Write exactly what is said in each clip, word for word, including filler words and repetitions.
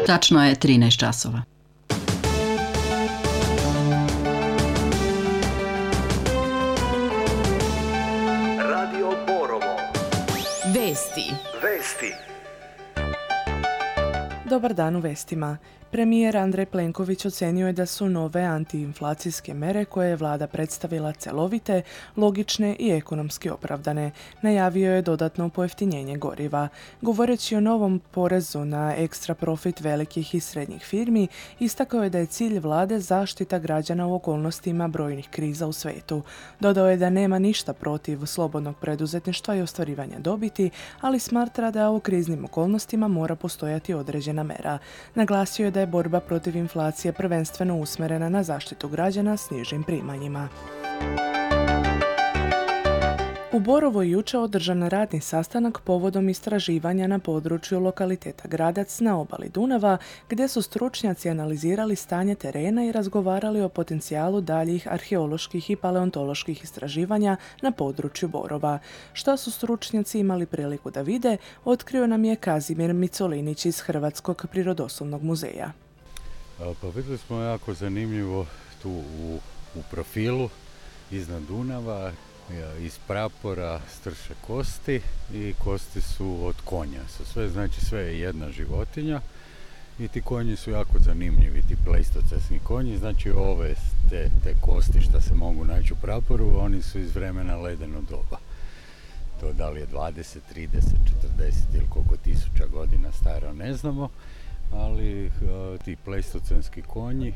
Tačno je trinaest časova. Radio Borovo. Vesti. Vesti. Dobar dan u vestima. Premijer Andrej Plenković ocenio je da su nove antiinflacijske mere koje je vlada predstavila celovite, logične i ekonomski opravdane. Najavio je dodatno pojeftinjenje goriva. Govoreći o novom porezu na ekstra profit velikih i srednjih firmi, istakao je da je cilj vlade zaštita građana u okolnostima brojnih kriza u svetu. Dodao je da nema ništa protiv slobodnog preduzetništva i ostvarivanja dobiti, ali smatra da u kriznim okolnostima mora postojati određena mera. Naglasio je da je borba protiv inflacije prvenstveno usmjerena na zaštitu građana s nižim primanjima. U Borovu je jučer održan radni sastanak povodom istraživanja na području lokaliteta Gradac na obali Dunava, gdje su stručnjaci analizirali stanje terena i razgovarali o potencijalu daljih arheoloških i paleontoloških istraživanja na području Borova. Što su stručnjaci imali priliku da vide, otkrio nam je Kazimir Micolinić iz Hrvatskog prirodoslovnog muzeja. Pa vidjeli smo jako zanimljivo tu u, u profilu iznad Dunava. Iz prapora strše kosti i kosti su od konja. Sve, znači sve je jedna životinja i ti konji su jako zanimljivi, ti pleistocesni konji. Znači ove te, te kosti što se mogu naći u praporu, oni su iz vremena ledeno doba. To da li je dvadeset, trideset, četrdeset ili koliko tisuća godina staro ne znamo, ali uh, ti pleistocenski konji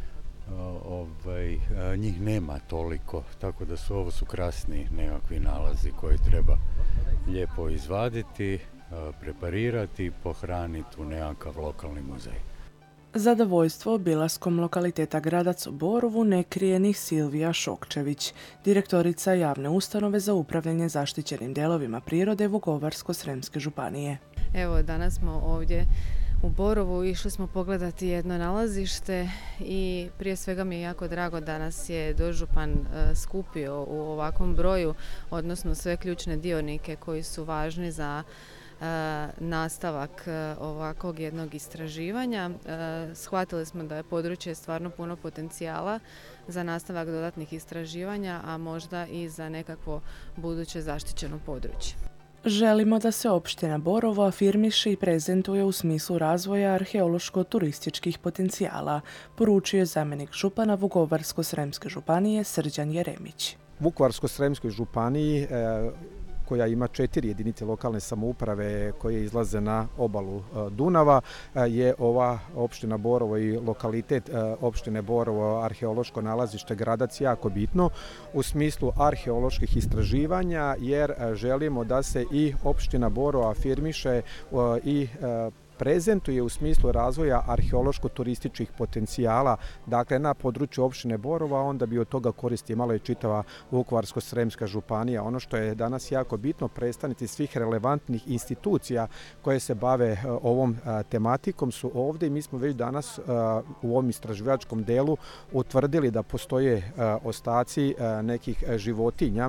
Ovaj, njih nema toliko, tako da su ovo su krasni nekakvi nalazi koji treba lijepo izvaditi, preparirati i pohraniti u nekakav lokalni muzej. Zadovoljstvo obilaskom lokaliteta Gradac u Borovu ne krije ni Silvija Šokčević, direktorica javne ustanove za upravljanje zaštićenim dijelovima prirode Vukovarsko-srijemske županije. Evo, danas smo ovdje u Borovu, išli smo pogledati jedno nalazište i prije svega mi je jako drago da nas je dožupan e, skupio u ovakvom broju, odnosno sve ključne dionike koji su važni za e, nastavak e, ovakvog jednog istraživanja. E, shvatili smo da je područje stvarno puno potencijala za nastavak dodatnih istraživanja, a možda i za nekakvo buduće zaštićeno područje. Želimo da se opština Borovo afirmiše i prezentuje u smislu razvoja arheološko-turističkih potencijala, poručio je zamjenik župana Vukovarsko-srijemske županije Srđan Jeremić. Vukovarsko-srijemskoj županiji e, koja ima četiri jedinice lokalne samouprave koje izlaze na obalu Dunava, je ova opština Borovo i lokalitet opštine Borovo arheološko nalazište Gradac jako bitno u smislu arheoloških istraživanja, jer želimo da se i opština Borovo afirmiše i prezentuje u smislu razvoja arheološko-turističkih potencijala, dakle na području opštine Borova, onda bi od toga koristi imala i čitava Vukovarsko-srijemska županija. Ono što je danas jako bitno, predstavnici svih relevantnih institucija koje se bave ovom tematikom su ovdje i mi smo već danas u ovom istraživačkom delu utvrdili da postoje ostaci nekih životinja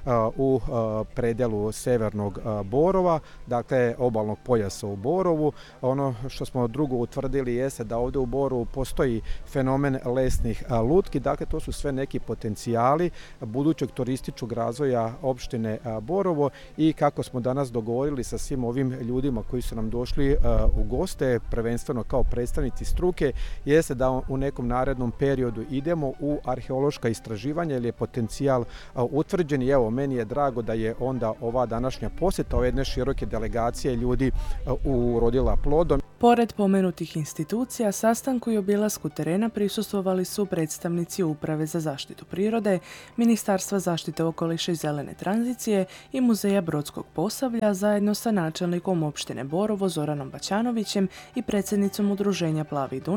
u predelu severnog Borova, dakle obalnog pojasa u Borovu. Ono što smo drugo utvrdili jeste da ovdje u Borovu postoji fenomen lesnih lutki, dakle to su sve neki potencijali budućeg turističkog razvoja opštine Borovo i kako smo danas dogovorili sa svim ovim ljudima koji su nam došli u goste, prvenstveno kao predstavnici struke, jeste da u nekom narednom periodu idemo u arheološka istraživanja jer je potencijal utvrđen i evo meni je drago da je onda ova današnja posjeta ove jedne široke delegacije ljudi urodila plodom. Pored pomenutih institucija, sastanku i obilasku terena prisustvovali su predstavnici Uprave za zaštitu prirode, Ministarstva zaštite okoliša i zelene tranzicije i Muzeja Brodskog Posavlja zajedno sa načelnikom opštine Borovo Zoranom Baćanovićem i predsjednicom udruženja Plavi Dunav